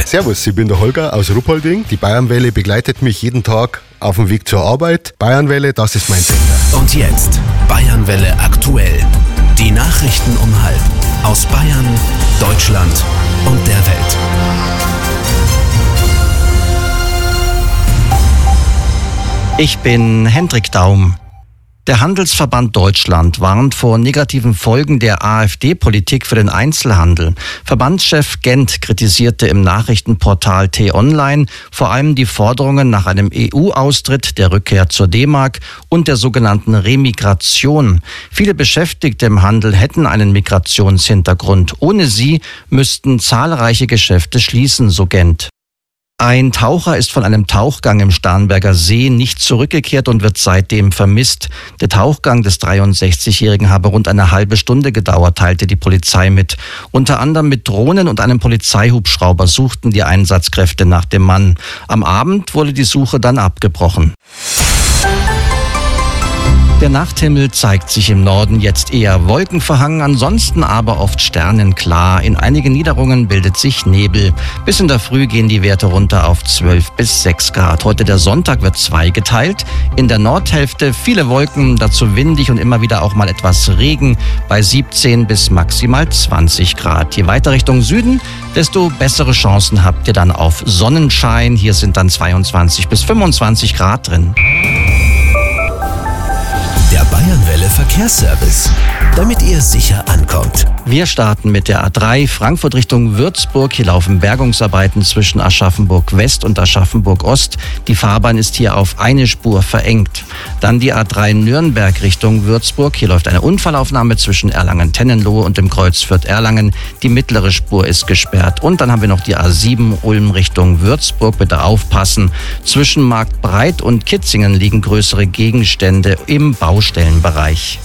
Servus, ich bin der Holger aus Ruppolding. Die Bayernwelle begleitet mich jeden Tag auf dem Weg zur Arbeit. Bayernwelle, das ist mein Sender. Und jetzt Bayernwelle aktuell. Die Nachrichten um 12:30 aus Bayern, Deutschland und der Welt. Ich bin Hendrik Daum. Der Handelsverband Deutschland warnt vor negativen Folgen der AfD-Politik für den Einzelhandel. Verbandschef Gent kritisierte im Nachrichtenportal T-Online vor allem die Forderungen nach einem EU-Austritt, der Rückkehr zur D-Mark und der sogenannten Remigration. Viele Beschäftigte im Handel hätten einen Migrationshintergrund. Ohne sie müssten zahlreiche Geschäfte schließen, so Gent. Ein Taucher ist von einem Tauchgang im Starnberger See nicht zurückgekehrt und wird seitdem vermisst. Der Tauchgang des 63-Jährigen habe rund eine halbe Stunde gedauert, teilte die Polizei mit. Unter anderem mit Drohnen und einem Polizeihubschrauber suchten die Einsatzkräfte nach dem Mann. Am Abend wurde die Suche dann abgebrochen. Der Nachthimmel zeigt sich im Norden jetzt eher wolkenverhangen, ansonsten aber oft sternenklar. In einigen Niederungen bildet sich Nebel. Bis in der Früh gehen die Werte runter auf 12 bis 6 Grad. Heute der Sonntag wird zweigeteilt. In der Nordhälfte viele Wolken, dazu windig und immer wieder auch mal etwas Regen bei 17 bis maximal 20 Grad. Je weiter Richtung Süden, desto bessere Chancen habt ihr dann auf Sonnenschein. Hier sind dann 22 bis 25 Grad drin. Der Bayernwelle Verkehrsservice, damit ihr sicher ankommt. Wir starten mit der A3 Frankfurt Richtung Würzburg. Hier laufen Bergungsarbeiten zwischen Aschaffenburg West und Aschaffenburg Ost. Die Fahrbahn ist hier auf eine Spur verengt. Dann die A3 Nürnberg Richtung Würzburg. Hier läuft eine Unfallaufnahme zwischen Erlangen-Tennenlohe und dem Kreuz Fürth-Erlangen. Die mittlere Spur ist gesperrt. Und dann haben wir noch die A7 Ulm Richtung Würzburg. Bitte aufpassen. Zwischen Marktbreit und Kitzingen liegen größere Gegenstände im Baustellenbereich.